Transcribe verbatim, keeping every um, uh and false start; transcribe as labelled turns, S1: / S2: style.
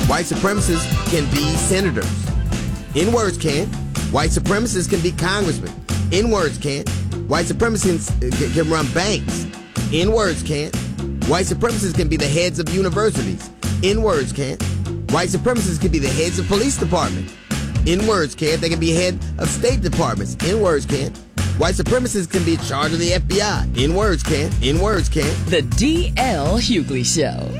S1: white supremacists can be senators. N-words can. White supremacists can be congressmen. N-words can. White supremacists can run banks. N-words can. White supremacists can be the heads of universities. N-words can. White supremacists can be the heads of police departments. N-words can. They can be head of state departments. N-words can. White supremacists can be in charge of the F B I. N-words can. N-words can.
S2: The D L Hughley Show.